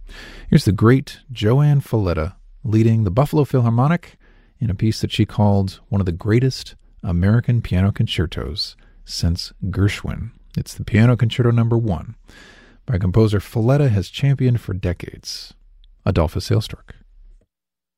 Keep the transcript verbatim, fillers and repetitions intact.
Here's the great Joanne Falletta leading the Buffalo Philharmonic in a piece that she called one of the greatest American piano concertos since Gershwin. It's the Piano Concerto Number One by composer Falletta has championed for decades, Adolphus Hailstork.